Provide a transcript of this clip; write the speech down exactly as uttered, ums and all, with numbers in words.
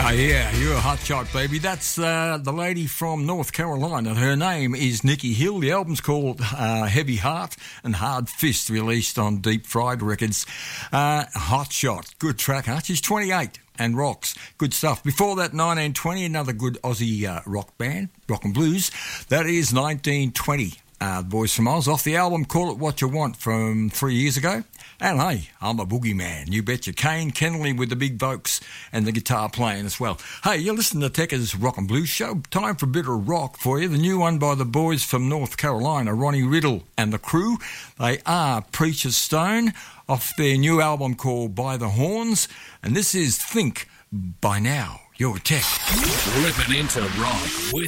Oh, yeah, you're a hot shot, baby. That's uh, the lady from North Carolina. Her name is Nikki Hill. The album's called uh, Heavy Heart and Hard Fist, released on Deep Fried Records. Uh, hot shot. Good track, huh? She's twenty-eight and rocks. Good stuff. Before that, nineteen twenty, another good Aussie uh, rock band, rock and blues. That is nineteen twenty. Uh, Boys from Oz, off the album Call It What You Want from three years ago. And hey, I'm a boogeyman. You betcha. Kane Kennelly with the big vocals and the guitar playing as well. Hey, you're listening to Tekka's Rock and Blues Show. Time for a bit of rock for you. The new one by the boys from North Carolina, Ronnie Riddle and the crew. They are Preacher Stone, off their new album called By the Horns. And this is Think By Now. You're Tech. Ripping into rock with